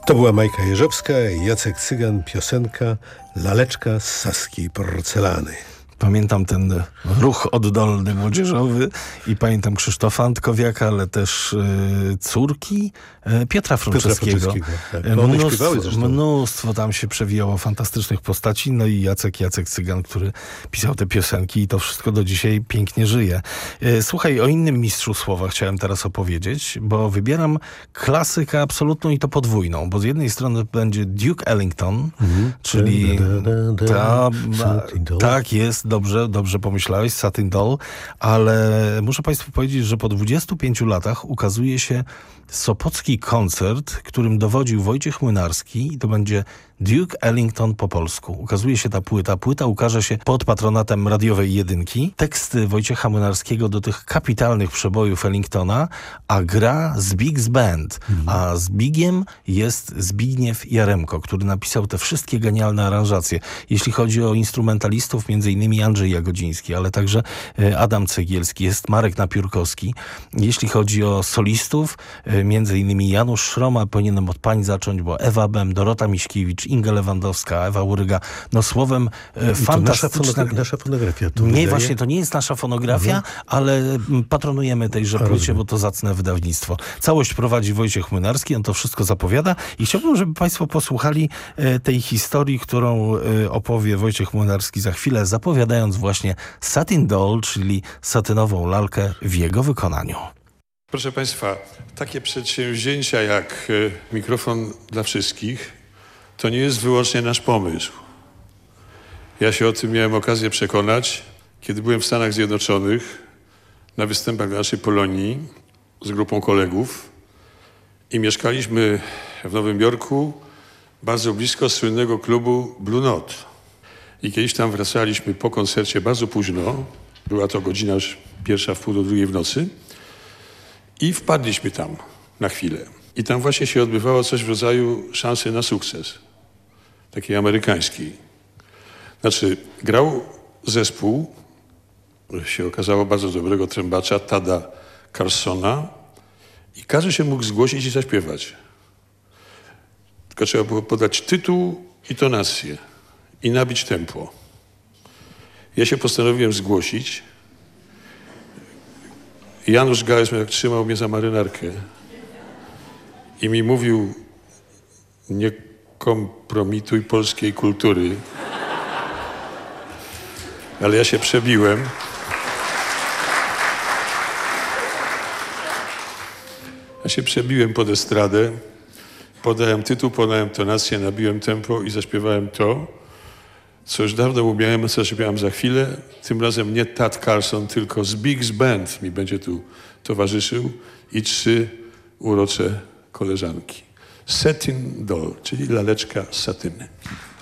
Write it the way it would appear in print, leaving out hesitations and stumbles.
To była Majka Jeżowska i Jacek Cygan, piosenka Laleczka z saskiej porcelany. Pamiętam ten ruch oddolny młodzieżowy i pamiętam Krzysztofa Antkowiaka, ale też córki Piotra Frączewskiego. Tak. One śpiewały zresztą. Mnóstwo tam się przewijało fantastycznych postaci. No i Jacek Cygan, który pisał te piosenki i to wszystko do dzisiaj pięknie żyje. Słuchaj, o innym mistrzu słowa chciałem teraz opowiedzieć, bo wybieram klasykę absolutną i to podwójną, bo z jednej strony będzie Duke Ellington, czyli tak jest, dobrze pomyślałeś, Satin Doll, ale muszę Państwu powiedzieć, że po 25 latach ukazuje się sopocki koncert, którym dowodził Wojciech Młynarski i to będzie Duke Ellington po polsku. Ukazuje się ta płyta. Płyta ukaże się pod patronatem radiowej Jedynki. Teksty Wojciecha Młynarskiego do tych kapitalnych przebojów Ellingtona, a gra Zbig's Band. A Zbigiem jest Zbigniew Jaremko, który napisał te wszystkie genialne aranżacje. Jeśli chodzi o instrumentalistów, między innymi Andrzej Jagodziński, ale także Adam Cegielski, jest Marek Napiórkowski. Jeśli chodzi o solistów, między innymi Janusz Szroma, powinienem od pań zacząć, bo Ewa Bem, Dorota Miśkiewicz, Inga Lewandowska, Ewa Uryga. No słowem fantastyczna... Nasza fonografia. Nie, właśnie to nie jest nasza fonografia, ale patronujemy tejże płycie, bo to zacne wydawnictwo. Całość prowadzi Wojciech Młynarski, on to wszystko zapowiada i chciałbym, żeby Państwo posłuchali tej historii, którą opowie Wojciech Młynarski za chwilę, zapowiadając właśnie Satin Doll, czyli satynową lalkę w jego wykonaniu. Proszę Państwa, takie przedsięwzięcia jak mikrofon dla wszystkich to nie jest wyłącznie nasz pomysł. Ja się o tym miałem okazję przekonać, kiedy byłem w Stanach Zjednoczonych na występach dla naszej Polonii z grupą kolegów i mieszkaliśmy w Nowym Jorku bardzo blisko słynnego klubu Blue Note. I kiedyś tam wracaliśmy po koncercie bardzo późno, była to godzina już 1:30 w nocy i wpadliśmy tam na chwilę. I tam właśnie się odbywało coś w rodzaju szansy na sukces. Takiej amerykańskiej. Znaczy, grał zespół, się okazało bardzo dobrego trębacza, Tada Carsona i każdy się mógł zgłosić i zaśpiewać. Tylko trzeba było podać tytuł i tonację i nabić tempo. Ja się postanowiłem zgłosić. Janusz Gałęz trzymał mnie za marynarkę i mi mówił: nie kompromituj polskiej kultury. Ale ja się przebiłem. Ja się przebiłem pod estradę, podałem tytuł, podałem tonację, nabiłem tempo i zaśpiewałem to, co już dawno umiałem, a co zaśpiewałem za chwilę. Tym razem nie Tad Carson, tylko Zbig's Band mi będzie tu towarzyszył i 3 urocze koleżanki. Satin Doll, czyli laleczka z satyny.